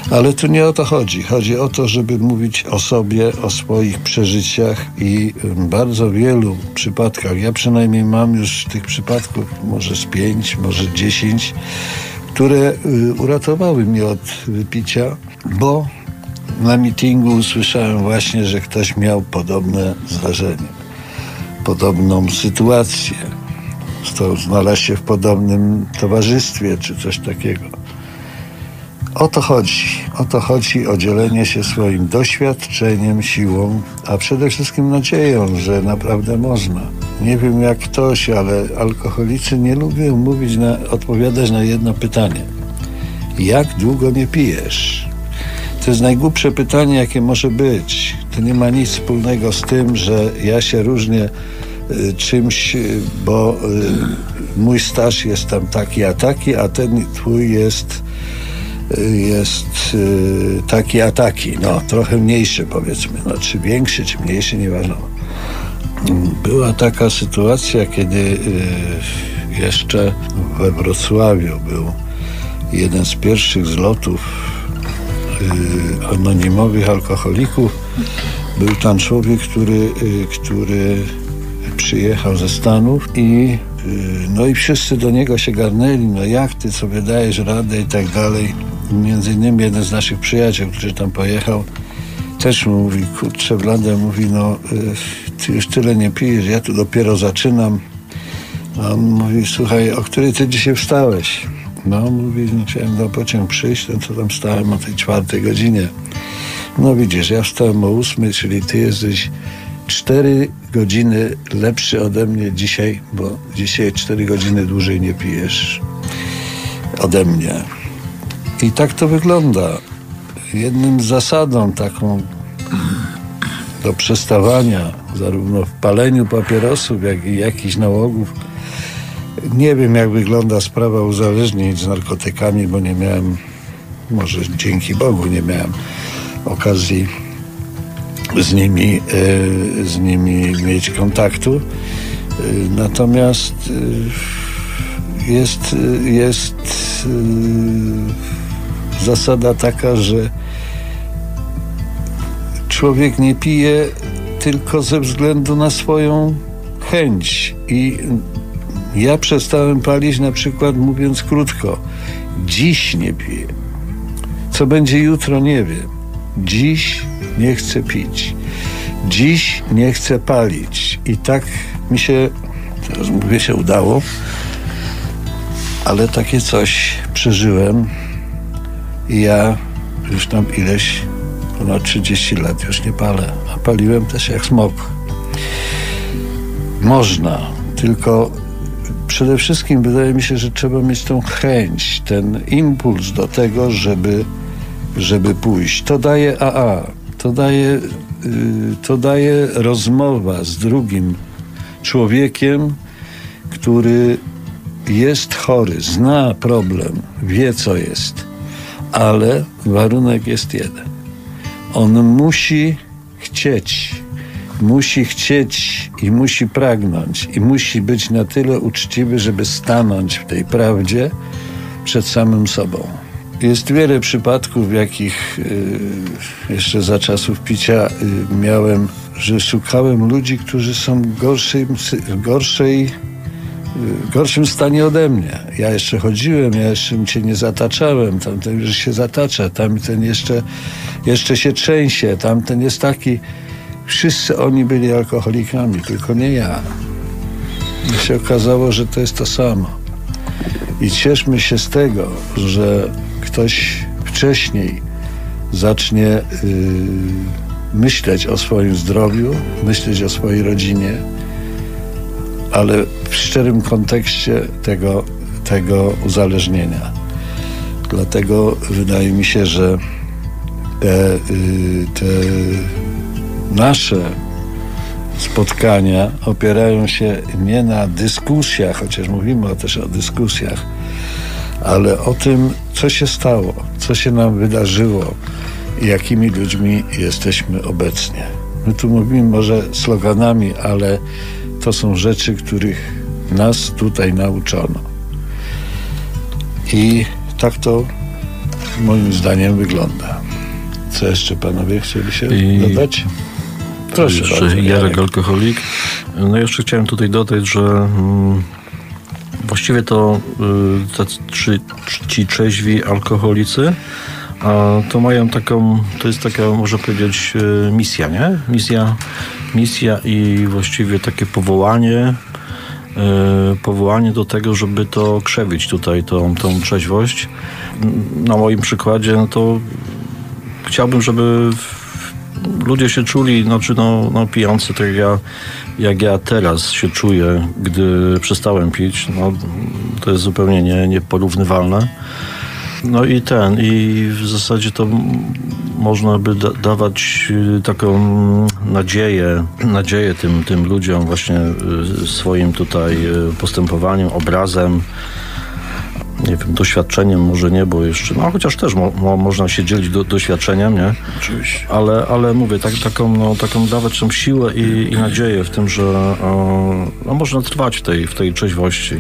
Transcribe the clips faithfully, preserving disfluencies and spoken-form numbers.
Ale tu nie o to chodzi. Chodzi o to, żeby mówić o sobie, o swoich przeżyciach i w bardzo wielu przypadkach, ja przynajmniej mam już tych przypadków może z pięć, może dziesięć, które uratowały mnie od wypicia, bo na mitingu usłyszałem właśnie, że ktoś miał podobne zdarzenie, podobną sytuację, znalazł się w podobnym towarzystwie czy coś takiego. O to chodzi. O to chodzi, o dzielenie się swoim doświadczeniem, siłą, a przede wszystkim nadzieją, że naprawdę można. Nie wiem jak ktoś, ale alkoholicy nie lubią mówić, na, odpowiadać na jedno pytanie. Jak długo nie pijesz? To jest najgłupsze pytanie, jakie może być. To nie ma nic wspólnego z tym, że ja się różnię y, czymś, y, bo y, mój staż jest tam taki, a taki, a ten twój jest jest y, taki a taki, no trochę mniejszy powiedzmy, no czy większy, czy mniejszy, nieważne. Była taka sytuacja, kiedy y, jeszcze we Wrocławiu był jeden z pierwszych zlotów y, anonimowych alkoholików. Był tam człowiek, który, y, który przyjechał ze Stanów i y, no i wszyscy do niego się garnęli, no jak ty sobie dajesz radę i tak dalej. Między innymi jeden z naszych przyjaciół, który tam pojechał, też mówi, kurczę, blade, mówi, no y, ty już tyle nie pijesz, ja tu dopiero zaczynam. A on mówi, słuchaj, o której ty dzisiaj wstałeś? No, mówi, no, chciałem na pociąg przyjść, no to tam wstałem o tej czwartej godzinie. No widzisz, ja wstałem o ósmej, czyli ty jesteś cztery godziny lepszy ode mnie dzisiaj, bo dzisiaj cztery godziny dłużej nie pijesz ode mnie. I tak to wygląda. Jednym z zasadą taką do przestawania, zarówno w paleniu papierosów, jak i jakichś nałogów. Nie wiem, jak wygląda sprawa uzależnień z narkotykami, bo nie miałem, może dzięki Bogu nie miałem okazji z nimi, z nimi mieć kontaktu. Natomiast jest, jest zasada taka, że człowiek nie pije tylko ze względu na swoją chęć. I ja przestałem palić na przykład, mówiąc krótko, dziś nie piję. Co będzie jutro, nie wiem. Dziś nie chcę pić. Dziś nie chcę palić. I tak mi się, teraz mówię, się udało, ale takie coś przeżyłem i ja już tam ileś, ponad trzydzieści lat już nie palę, a paliłem też jak smok. Można, tylko przede wszystkim wydaje mi się, że trzeba mieć tą chęć, ten impuls do tego, żeby, żeby pójść. To daje A A, to daje, yy, to daje rozmowa z drugim człowiekiem, który jest chory, zna problem, wie co jest, ale warunek jest jeden. On musi chcieć, musi chcieć i musi pragnąć i musi być na tyle uczciwy, żeby stanąć w tej prawdzie przed samym sobą. Jest wiele przypadków, w jakich y, jeszcze za czasów picia y, miałem, że szukałem ludzi, którzy są w gorszej, gorszej w gorszym stanie ode mnie. Ja jeszcze chodziłem, ja jeszcze cię nie zataczałem, tamten już się zatacza, tamten jeszcze, jeszcze się trzęsie, tamten jest taki. Wszyscy oni byli alkoholikami, tylko nie ja. I się okazało, że to jest to samo. I cieszmy się z tego, że ktoś wcześniej zacznie yy, myśleć o swoim zdrowiu, myśleć o swojej rodzinie, ale w szczerym kontekście tego, tego uzależnienia. Dlatego wydaje mi się, że te, te nasze spotkania opierają się nie na dyskusjach, chociaż mówimy też o dyskusjach, ale o tym, co się stało, co się nam wydarzyło i jakimi ludźmi jesteśmy obecnie. My tu mówimy może sloganami, ale to są rzeczy, których nas tutaj nauczono. I tak to moim zdaniem wygląda. Co jeszcze panowie chcieli się I... dodać? Proszę jeszcze bardzo, Jarek Jarek. alkoholik. No jeszcze chciałem tutaj dodać, że mm, właściwie to y, te, czy, ci trzeźwi alkoholicy a to mają taką, to jest taka, można powiedzieć, y, misja, nie? Misja, misja i właściwie takie powołanie y, powołanie do tego, żeby to krzewić tutaj, tą, tą trzeźwość. Na moim przykładzie, no to chciałbym, żeby ludzie się czuli, znaczy no, no pijący, tak jak ja, jak ja teraz się czuję, gdy przestałem pić, no to jest zupełnie nie, nieporównywalne. No i ten, i w zasadzie to można by da- dawać taką nadzieję, nadzieję tym, tym ludziom właśnie swoim tutaj postępowaniem, obrazem, nie wiem, doświadczeniem może nie, bo jeszcze, no chociaż też mo, mo, można się dzielić do, doświadczeniem, nie? Oczywiście. Ale, ale mówię, tak, taką, no, taką dawać tą siłę i, i nadzieję w tym, że o, no, można trwać w tej, w tej trzeźwości.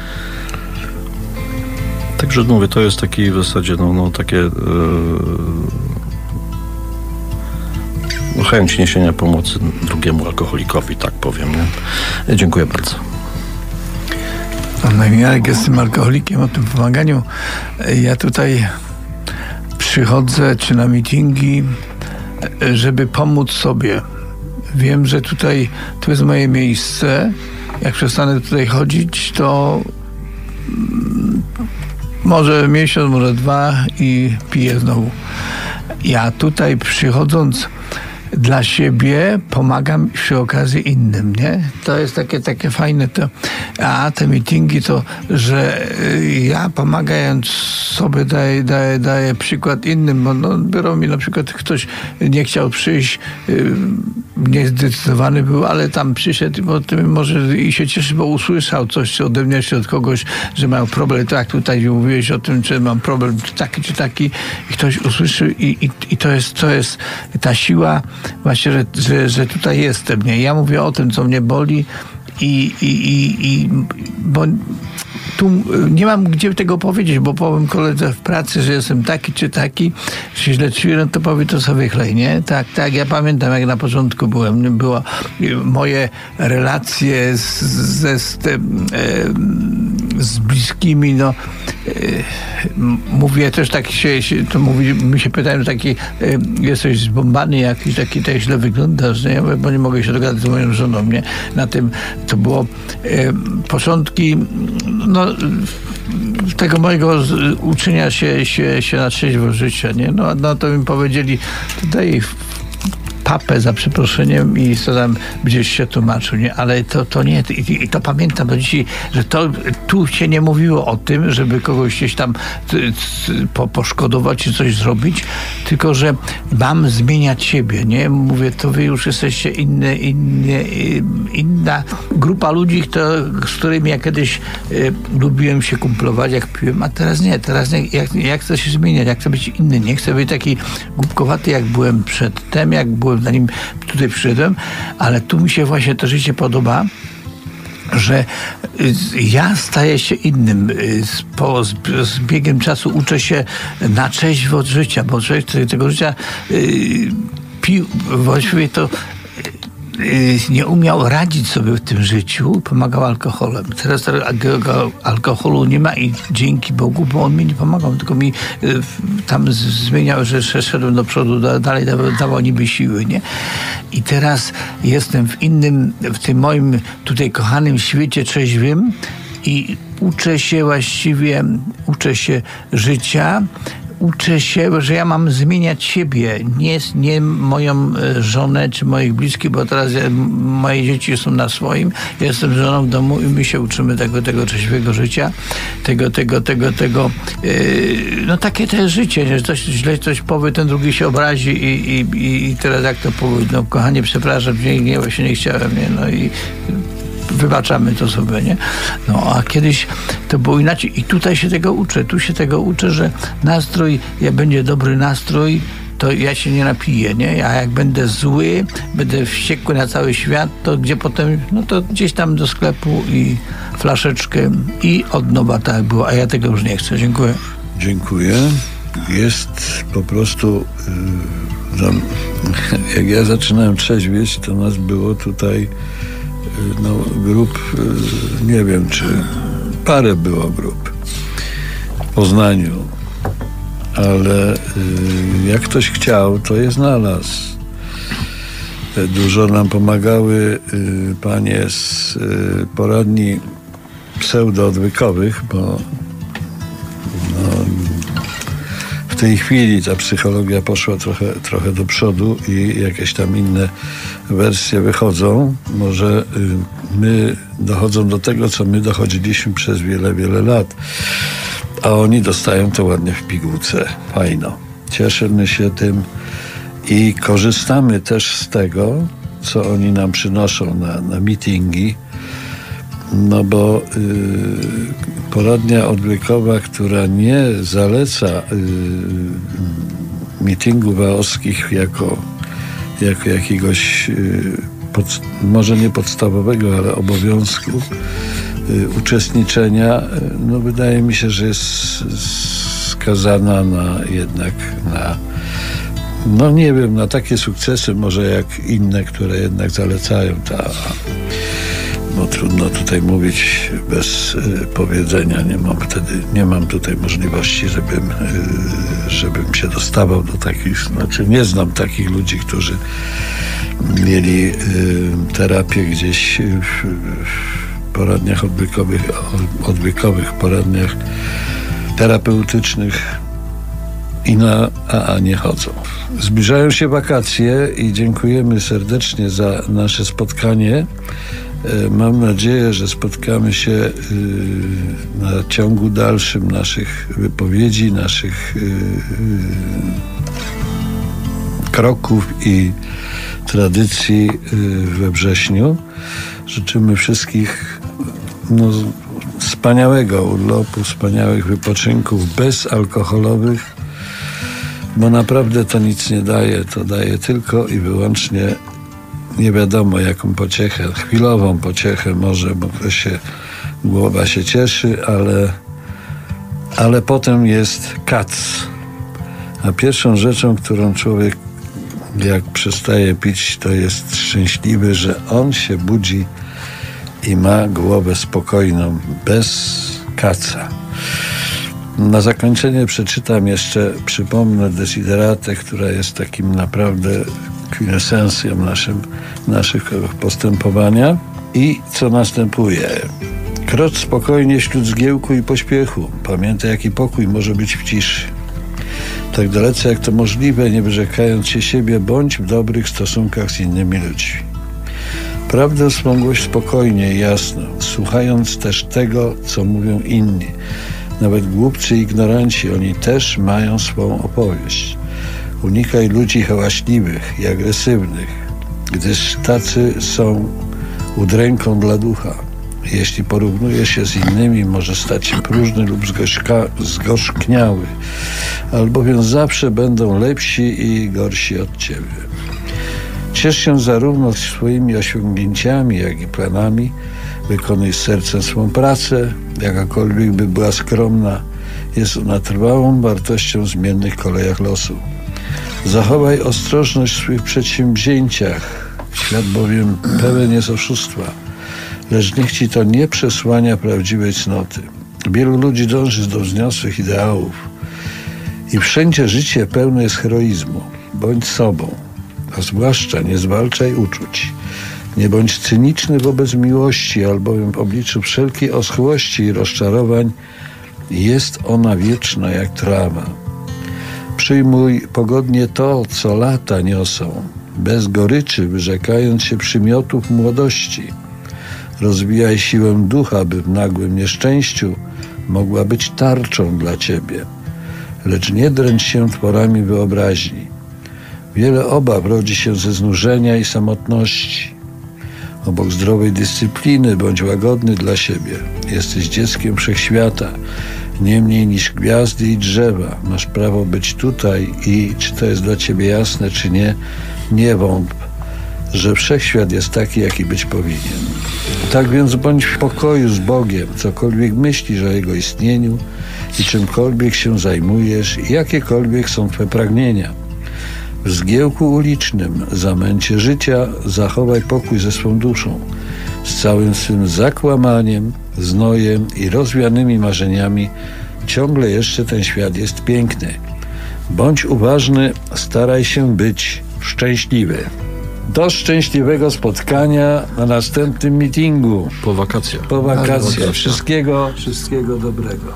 Także mówię, to jest taki w zasadzie, no, no takie yy, no, chęć niesienia pomocy drugiemu alkoholikowi, tak powiem, nie? Dziękuję bardzo. No i Jarek, jestem alkoholikiem, o tym pomaganiu. Ja tutaj przychodzę czy na mityngi, żeby pomóc sobie. Wiem, że tutaj to jest moje miejsce. Jak przestanę tutaj chodzić, to może miesiąc, może dwa i piję znowu. Ja tutaj przychodząc dla siebie pomagam przy okazji innym, nie? To jest takie, takie fajne to. A te meetingi to, że ja pomagając sobie daję, daję, daję przykład innym, bo no, biorą mi na przykład ktoś nie chciał przyjść, yy, niezdecydowany był, ale tam przyszedł, bo może i się cieszy, bo usłyszał coś ode mnie, czy od kogoś, że mają problem, tak jak tutaj mówiłeś o tym, czy mam problem taki czy taki i ktoś usłyszy i, i, i to jest, to jest ta siła właśnie, że, że, że tutaj jestem, nie? Ja mówię o tym, co mnie boli i, i, i, i bo tu nie mam gdzie tego powiedzieć, bo powiem koledze w pracy, że jestem taki czy taki, że się źle czuję, no to powie to sobie wychlej, nie? Tak, tak, ja pamiętam, jak na początku byłem, było moje relacje z, ze, z, te, z bliskimi, no mówię też tak się, się to mówi, mi się pytają, taki jesteś zbombany jakiś, taki tak źle wyglądasz, nie? Bo nie mogę się dogadać z moją żoną, nie? Na tym to było początki, no tego mojego uczenia się, się, się na trzeźwo życia, nie? No, no to mi powiedzieli, tutaj papę za przeproszeniem i co tam gdzieś się tłumaczył, nie? Ale to, to nie, i, i to pamiętam do dzisiaj, że to tu się nie mówiło o tym, żeby kogoś gdzieś tam t, t, po, poszkodować czy coś zrobić, tylko że mam zmieniać siebie, nie? Mówię, to wy już jesteście inne, inne, inna grupa ludzi, kto, z którymi ja kiedyś y, lubiłem się kumplować, jak piłem, a teraz nie, teraz nie, jak, jak chcę się zmieniać, jak chcę być inny, nie chcę być taki głupkowaty, jak byłem przedtem, jak byłem zanim tutaj przyszedłem, ale tu mi się właśnie to życie podoba, że ja staję się innym. Z, po, z, z biegiem czasu uczę się na trzeźwo od życia, bo człowiek tego życia yy, pił, właściwie to nie umiał radzić sobie w tym życiu, pomagał alkoholem. Teraz tego alkoholu nie ma i dzięki Bogu, bo on mi nie pomagał, tylko mi tam zmieniał, że szedłem do przodu, dalej dawał, dawał niby siły, nie? I teraz jestem w innym, w tym moim tutaj kochanym świecie trzeźwym i uczę się właściwie, uczę się życia, uczę się, że ja mam zmieniać siebie, nie, nie moją żonę czy moich bliskich, bo teraz ja, moje dzieci są na swoim, ja jestem żoną w domu i my się uczymy tego, tego trzeźwego życia, tego, tego, tego, tego, yy, no takie też życie, że ktoś źle coś powie, ten drugi się obrazi i, i, i teraz jak to powie, no kochanie, przepraszam, nie, nie, się nie chciałem, nie, no i wybaczamy to sobie, nie? No a kiedyś to było inaczej i tutaj się tego uczę, tu się tego uczę, że nastrój, jak będzie dobry nastrój, to ja się nie napiję, nie? A jak będę zły, będę wściekły na cały świat, to gdzie potem, no to gdzieś tam do sklepu i flaszeczkę i od nowa tak było, a ja tego już nie chcę. Dziękuję. Dziękuję. jest po prostu y, no, jak ja zaczynałem trzeźwieć, to nas było tutaj y, no, grup, y, nie wiem, czy parę było grup w Poznaniu, ale y, jak ktoś chciał, to je znalazł. Dużo nam pomagały y, panie z y, poradni pseudoodwykowych, bo no, w tej chwili ta psychologia poszła trochę, trochę do przodu i jakieś tam inne wersje wychodzą. Może y, my dochodzą do tego, co my dochodziliśmy przez wiele, wiele lat. A oni dostają to ładnie w pigułce. Fajno. Cieszymy się tym i korzystamy też z tego, co oni nam przynoszą na, na meetingi. No bo y, poradnia odwykowa, która nie zaleca y, meetingów aoskich jako, jako jakiegoś y, pod, może nie podstawowego, ale obowiązku y, uczestniczenia, y, no wydaje mi się, że jest skazana na jednak na no nie wiem, na takie sukcesy może jak inne, które jednak zalecają ta. No trudno tutaj mówić bez y, powiedzenia. Nie mam wtedy, nie mam tutaj możliwości, żebym, y, żebym się dostawał do takich, znaczy nie znam takich ludzi, którzy mieli y, terapię gdzieś w, w poradniach odwykowych, odwykowych, poradniach terapeutycznych i na A A nie chodzą. Zbliżają się wakacje i dziękujemy serdecznie za nasze spotkanie. Mam nadzieję, że spotkamy się na ciągu dalszym naszych wypowiedzi, naszych kroków i tradycji we wrześniu. Życzymy wszystkich no, wspaniałego urlopu, wspaniałych wypoczynków bezalkoholowych, bo naprawdę to nic nie daje. To daje tylko i wyłącznie nie wiadomo jaką pociechę, chwilową pociechę może, bo to się, głowa się cieszy, ale, ale potem jest kac. A pierwszą rzeczą, którą człowiek jak przestaje pić, to jest szczęśliwy, że on się budzi i ma głowę spokojną, bez kaca. Na zakończenie przeczytam jeszcze, przypomnę Desideratę, która jest takim naprawdę kwintesencją naszym, naszych postępowania. I co następuje? Krocz spokojnie wśród zgiełku i pośpiechu. Pamiętaj, jaki pokój może być w ciszy. Tak dalece jak to możliwe, nie wyrzekając się siebie, bądź w dobrych stosunkach z innymi ludźmi. Prawdę swą głoś spokojnie i jasno, słuchając też tego, co mówią inni. Nawet głupcy i ignoranci, oni też mają swą opowieść. Unikaj ludzi hałaśliwych i agresywnych, gdyż tacy są udręką dla ducha. Jeśli porównujesz się z innymi, może stać się próżny lub zgorzka, zgorzkniały, albowiem zawsze będą lepsi i gorsi od ciebie. Ciesz się zarówno swoimi osiągnięciami, jak i planami. Wykonuj z sercem swą pracę, jakakolwiek by była skromna, jest ona trwałą wartością w zmiennych kolejach losu. Zachowaj ostrożność w swych przedsięwzięciach, świat bowiem pełen jest oszustwa, lecz niech ci to nie przesłania prawdziwej cnoty. Wielu ludzi dąży do wzniosłych ideałów i wszędzie życie pełne jest heroizmu. Bądź sobą, a zwłaszcza nie zwalczaj uczuć. Nie bądź cyniczny wobec miłości, albowiem w obliczu wszelkiej oschłości i rozczarowań jest ona wieczna jak trawa. Przyjmuj pogodnie to, co lata niosą, bez goryczy, wyrzekając się przymiotów młodości. Rozwijaj siłę ducha, by w nagłym nieszczęściu mogła być tarczą dla ciebie. Lecz nie dręcz się tworami wyobraźni. Wiele obaw rodzi się ze znużenia i samotności. Obok zdrowej dyscypliny bądź łagodny dla siebie. Jesteś dzieckiem wszechświata, nie mniej niż gwiazdy i drzewa. Masz prawo być tutaj i czy to jest dla ciebie jasne, czy nie, nie wątp. że wszechświat jest taki, jaki być powinien. Tak więc bądź w pokoju z Bogiem, cokolwiek myślisz o Jego istnieniu i czymkolwiek się zajmujesz i jakiekolwiek są Twe pragnienia. W zgiełku ulicznym, zamęcie życia zachowaj pokój ze swą duszą. Z całym swym zakłamaniem, znojem i rozwianymi marzeniami ciągle jeszcze ten świat jest piękny. Bądź uważny, staraj się być szczęśliwy. Do szczęśliwego spotkania na następnym meetingu. Po wakacjach. Po wakacjach. Wszystkiego, wszystkiego dobrego.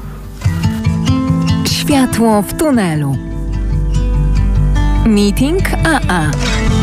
Światło w tunelu. Meeting A A.